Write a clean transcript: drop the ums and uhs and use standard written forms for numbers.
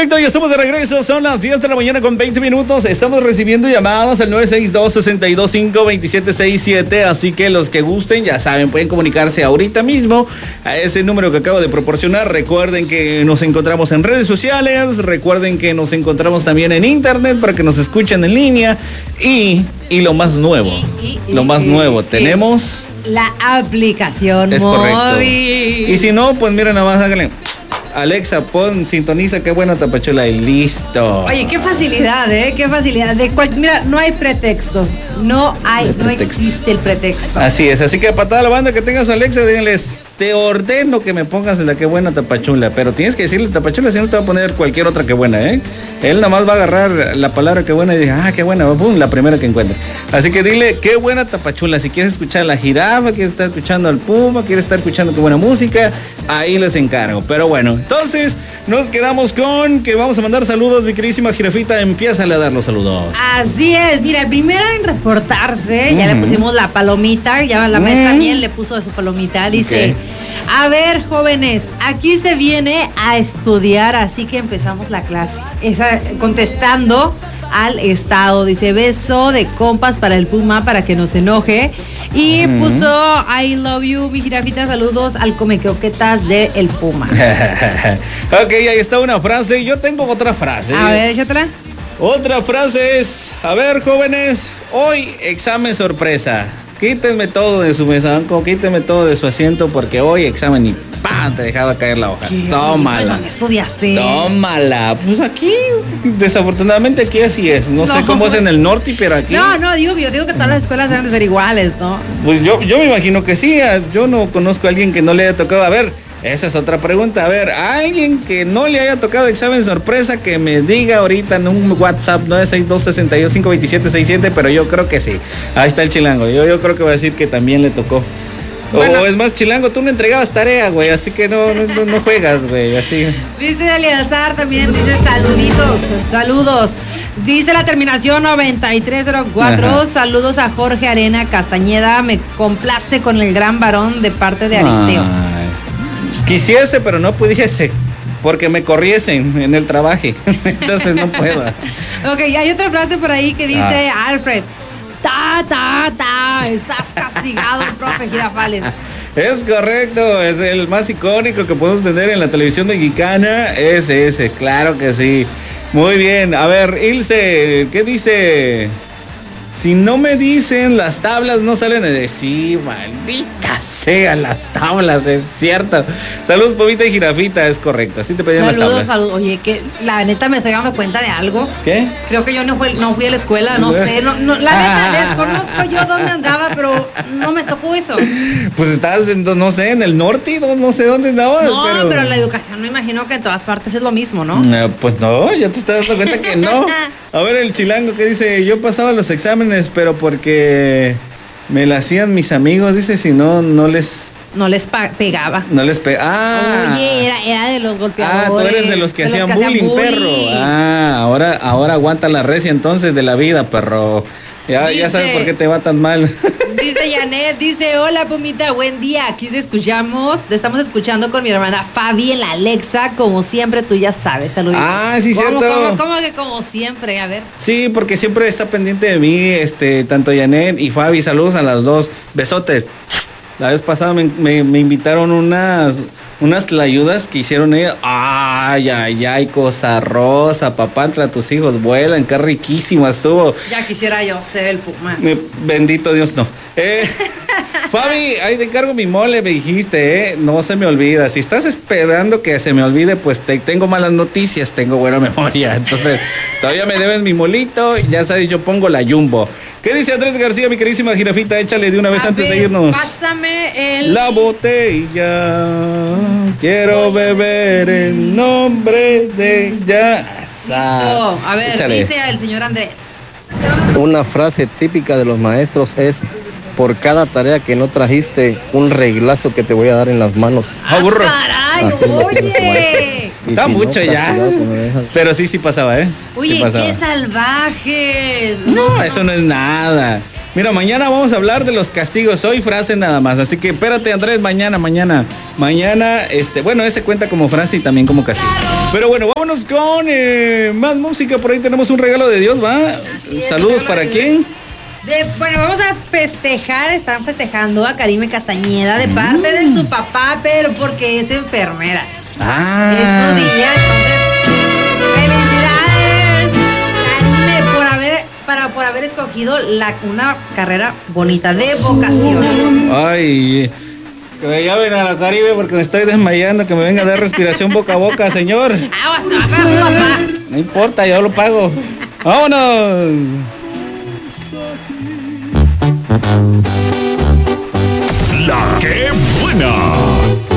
Perfecto, ya estamos de regreso, son las 10 de la mañana con 20 minutos, estamos recibiendo llamadas al 962-625-2767, así que los que gusten, ya saben, pueden comunicarse ahorita mismo a ese número que acabo de proporcionar. Recuerden que nos encontramos en redes sociales, recuerden que nos encontramos también en internet para que nos escuchen en línea y lo más nuevo, tenemos la aplicación móvil. Correcto. Y si no, pues miren, nada más háganle: Alexa, sintoniza Qué Buena Tapachula y listo. Oye, qué facilidad, qué facilidad. Mira, no hay pretexto. No existe el pretexto. Así es, así que para toda la banda que tenga su Alexa, díganles: te ordeno que me pongas en la Qué Buena Tapachula, pero tienes que decirle Tapachula, si no te va a poner cualquier otra Qué Buena, Él nada más va a agarrar la palabra Qué Buena y dice: qué buena, pum, la primera que encuentre. Así que dile Qué Buena Tapachula. Si quieres escuchar a la jirafa, quieres estar escuchando al puma, quieres estar escuchando Qué Buena Música, ahí les encargo. Pero bueno, entonces nos quedamos con que vamos a mandar saludos, mi queridísima jirafita. Empiézale a dar los saludos. Así es, mira, el primero en reportarse, ya le pusimos la palomita, ya la maestra Miel le puso su palomita, dice: a ver, jóvenes, aquí se viene a estudiar, así que empezamos la clase. Contestando al estado, dice: beso de compas para el Puma para que no se enoje. Y puso: I love you, mi jirafita, saludos al Come Croquetas de El Puma. Ok, ahí está una frase. Yo tengo otra frase. A ver, échatela. Otra frase es: a ver, jóvenes, hoy examen sorpresa. Quítenme todo de su mesanco, quítenme todo de su asiento, porque hoy examen y ¡pam! Te dejaba caer la hoja. Tómala. Pues, ¿dónde estudiaste? Tómala. Pues aquí, desafortunadamente aquí así es. No sé cómo es en el norte, pero aquí... yo digo que todas las escuelas deben de ser iguales, ¿no? Pues yo me imagino que sí. Yo no conozco a alguien que no le haya tocado. A ver, esa es otra pregunta. A ver, a alguien que no le haya tocado examen sorpresa, que me diga ahorita en un WhatsApp 962-62-52767, pero yo creo que sí. Ahí está el chilango. Yo creo que va a decir que también le tocó. Bueno. O es más, chilango, tú no entregabas tarea, güey, así que no juegas, güey, así. Dice Aliazar también, dice saludos. Dice la terminación 9304, Ajá. Saludos a Jorge Arena Castañeda, me complace con el gran varón de parte de Aristeo. Quisiese, pero no pudiese, porque me corriesen en el trabajo, entonces no puedo. Ok, hay otra frase por ahí que dice Alfred: estás castigado, profe Girafales. Es correcto, es el más icónico que podemos tener en la televisión mexicana, es ese, claro que sí. Muy bien, a ver, Ilse, ¿qué dice? Si no me dicen, las tablas no salen de sí, maldita sea, las tablas, es cierto. Saludos, Pomita y Jirafita, es correcto, así te pedían las tablas. Saludos, oye, que la neta me estoy dando cuenta de algo. ¿Qué? Creo que yo no fui a la escuela, no sé, la neta desconozco yo dónde andaba, pero no me tocó eso. Pues estabas, no sé, en el norte, no sé dónde andabas. No, pero la educación me imagino que en todas partes es lo mismo, ¿no? Pues no, ya te estás dando cuenta que no. A ver, el chilango que dice: yo pasaba los exámenes, pero porque me la hacían mis amigos, dice, si no les pegaba. No les pegaba. Oye, era de los golpeadores. Tú eres de los que hacían bullying, perro. Ahora aguanta la recia entonces de la vida, perro. Ya sabes por qué te va tan mal. Dice Janet, dice: hola, Pumita, buen día. Aquí te estamos escuchando con mi hermana Fabi en la Alexa, como siempre, tú ya sabes. Saludos. Sí, cierto. ¿Cómo que como siempre? A ver. Sí, porque siempre está pendiente de mí, tanto Janet y Fabi. Saludos a las dos. Besote. La vez pasada me invitaron unas tlayudas que hicieron ellas. Ay, cosa rosa, papantla, tus hijos vuelan, qué riquísima estuvo. Ya quisiera yo ser el Puma. Bendito Dios, no. Fabi, ahí te encargo mi mole, me dijiste, no se me olvida. Si estás esperando que se me olvide, pues tengo malas noticias, tengo buena memoria. Entonces, todavía me debes mi molito, ya sabes, yo pongo la Jumbo. ¿Qué dice Andrés García, mi queridísima jirafita? Échale de una vez antes de irnos. Pásame la botella. Quiero beber en nombre de ella. Listo. A ver, échale. Dice el señor Andrés. Una frase típica de los maestros es: por cada tarea que no trajiste, un reglazo que te voy a dar en las manos. Burro. ¡Caray, oye! Está mucho no, ya. Pero sí pasaba, Oye, sí pasaba. ¡qué salvajes! No, eso no es nada. Mira, mañana vamos a hablar de los castigos. Hoy frase nada más. Así que espérate, Andrés, mañana. Mañana, bueno, ese cuenta como frase y también como castigo. Pero bueno, vámonos con más música. Por ahí tenemos un regalo de Dios, ¿va? Saludos para quién. Bueno, vamos a festejar, están festejando a Karime Castañeda de parte de su papá, pero porque es enfermera. Ah. Es su día, entonces, felicidades, Karime, por haber escogido una carrera bonita de vocación. Ay, que me llamen a la Caribe porque me estoy desmayando, que me venga a dar respiración boca a boca, señor. Aguas, te va a pagar tu papá. No importa, yo lo pago. ¡Vámonos! La que buena.